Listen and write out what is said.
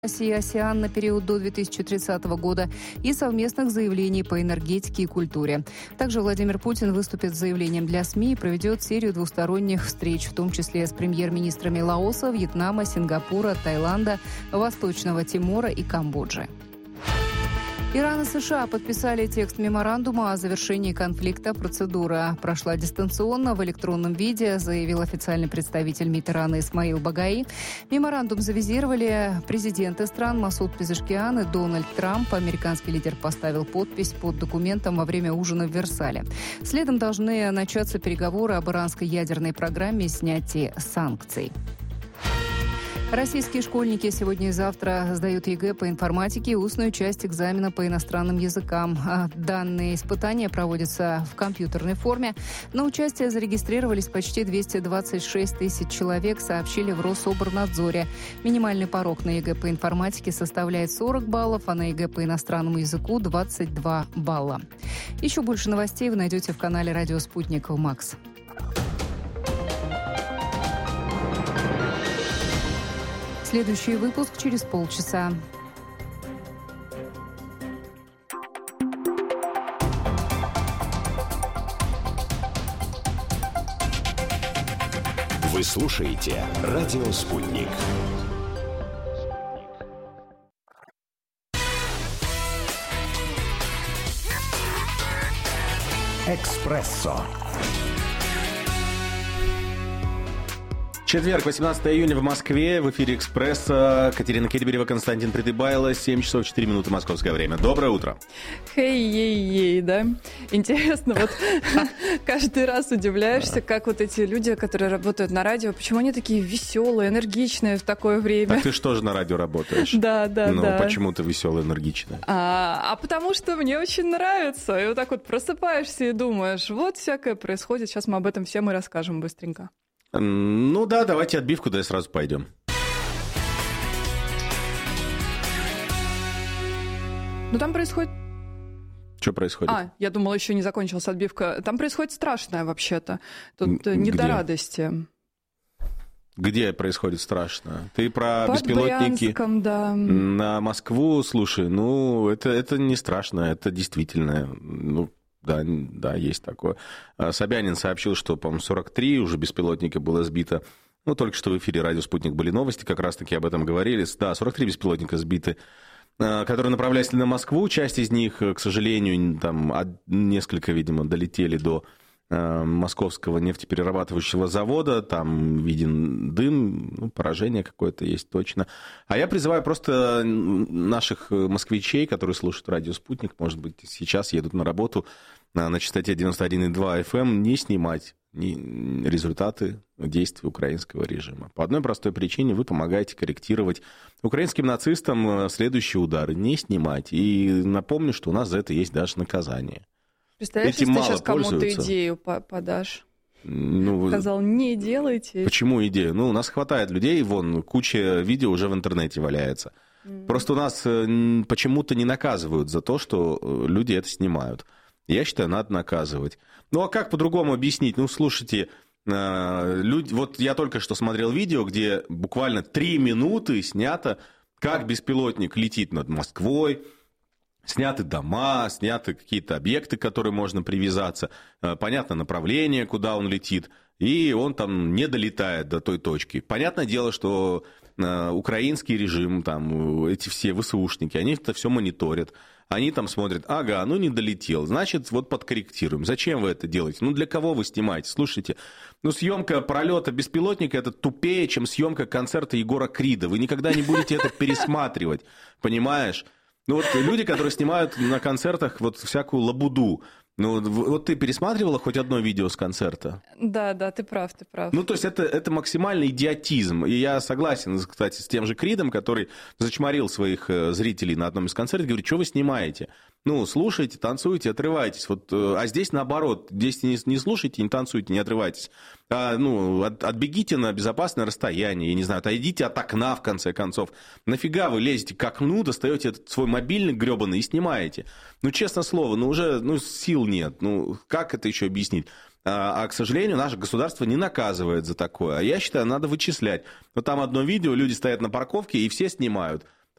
России и АСЕАН на период до 2030 года и совместных заявлений по энергетике и культуре. Также Владимир Путин выступит с заявлением для СМИ и проведет серию двусторонних встреч, в том числе с премьер-министрами Лаоса, Вьетнама, Сингапура, Таиланда, Восточного Тимора и Камбоджи. Иран и США подписали текст меморандума о завершении конфликта. Процедура прошла дистанционно в электронном виде, заявил официальный представитель МИД Ирана Исмаил Багаи. Меморандум завизировали президенты стран Масуд Пезешкиан и Дональд Трамп. Американский лидер поставил подпись под документом во время ужина в Версале. Следом должны начаться переговоры об иранской ядерной программе и снятии санкций. Российские школьники сегодня и завтра сдают ЕГЭ по информатике и устную часть экзамена по иностранным языкам. Данные испытания проводятся в компьютерной форме. На участие зарегистрировались почти 226 тысяч человек, сообщили в Рособорнадзоре. Минимальный порог на ЕГЭ по информатике составляет 40 баллов, а на ЕГЭ по иностранному языку 22 балла. Еще больше новостей вы найдете в канале «Радио Спутник» МАКС. Следующий выпуск через полчаса. Вы слушаете «Радио Спутник». «Экспрессо». Четверг, 18 июня в Москве. В эфире «Экспресса». Катерина Керберева, Константин Придыбайло. 7 часов 4 минуты московское время. Доброе утро. Хей-ей-ей, да? Интересно, вот каждый раз удивляешься, как вот эти люди, которые работают на радио, почему они такие веселые, энергичные в такое время. А ты что же на радио работаешь? Да. Ну, почему ты веселая, энергичная? А потому что мне очень нравится. И вот так вот просыпаешься и думаешь, вот всякое происходит, сейчас мы об этом всем и расскажем быстренько. Ну да, давайте отбивку, да и сразу пойдем. Ну там происходит... Что происходит? Я думала, еще не закончилась отбивка. Там происходит страшное вообще-то. Тут не до радости. Где происходит страшное? Ты про Под беспилотники Брянском, да. На Москву, слушай, ну это не страшно, это действительно... Да, есть такое. Собянин сообщил, что, по-моему, 43 уже беспилотника было сбито. Ну, только что в эфире «Радио Спутник» были новости, как раз-таки об этом говорили. Да, 43 беспилотника сбиты, которые направлялись на Москву. Часть из них, к сожалению, там несколько, видимо, долетели до московского нефтеперерабатывающего завода. Там виден дым, поражение какое-то есть точно. А я призываю просто наших москвичей, которые слушают «Радио Спутник», может быть, сейчас едут на работу на частоте 91,2 FM, не снимать результаты действий украинского режима. По одной простой причине: вы помогаете корректировать украинским нацистам следующие удары. Не снимать. И напомню, что у нас за это есть даже наказание. Представляешь, если ты сейчас кому-то идею подашь? Сказал, не делайте. Почему идею? У нас хватает людей, куча видео уже в интернете валяется. Просто у нас почему-то не наказывают за то, что люди это снимают. Я считаю, надо наказывать. А как по-другому объяснить? Слушайте, вот я только что смотрел видео, где буквально 3 минуты снято, как беспилотник летит над Москвой. Сняты дома, сняты какие-то объекты, к которым можно привязаться. Понятно направление, куда он летит. И он там не долетает до той точки. Понятное дело, что украинский режим, там, эти все ВСУшники, они это все мониторят. Они там смотрят, не долетел, значит, вот подкорректируем. Зачем вы это делаете? Для кого вы снимаете? Слушайте, съемка пролета беспилотника — это тупее, чем съемка концерта Егора Крида. Вы никогда не будете это пересматривать, понимаешь? Люди, которые снимают на концертах всякую лабуду. Ты пересматривала хоть одно видео с концерта? Да, ты прав. То есть это максимальный идиотизм. И я согласен, кстати, с тем же Кридом, который зачморил своих зрителей на одном из концертов, говорит, что вы снимаете? Слушайте, танцуйте, отрывайтесь. А здесь наоборот. Здесь не слушайте, не танцуйте, не отрывайтесь. Отбегите на безопасное расстояние, я не знаю, отойдите от окна, в конце концов. Нафига вы лезете к окну, достаете этот свой мобильник гребаный и снимаете? Честное слово, уже сил нет. Как это еще объяснить? К сожалению, наше государство не наказывает за такое. А я считаю, надо вычислять. Там одно видео, люди стоят на парковке и все снимают.